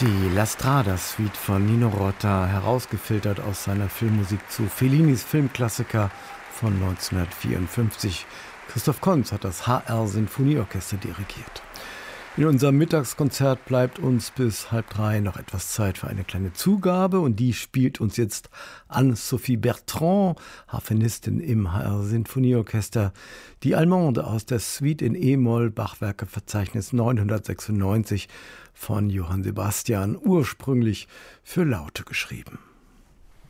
Die La Strada-Suite von Nino Rota, herausgefiltert aus seiner Filmmusik zu Fellinis Filmklassiker von 1954. Christoph Konz hat das HR-Sinfonieorchester dirigiert. In unserem Mittagskonzert bleibt uns bis 2:30 noch etwas Zeit für eine kleine Zugabe und die spielt uns jetzt Anne-Sophie Bertrand, Harfenistin im HR-Sinfonieorchester, die Allemande aus der Suite in E-Moll, Bachwerkeverzeichnis 996 von Johann Sebastian, ursprünglich für Laute geschrieben.